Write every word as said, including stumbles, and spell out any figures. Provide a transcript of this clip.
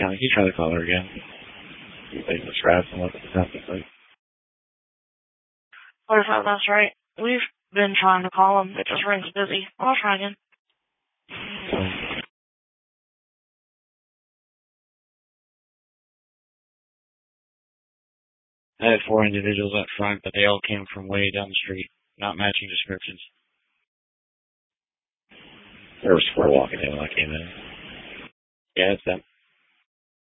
County. He tried to call her again. They just grabbed and looked at the traffic light. What if that's right? We've been trying to call him. It just rings busy. I'll try again. So, I had four individuals up front, but they all came from way down the street, not matching descriptions. There was four walking in when I came in. Yeah, it's them.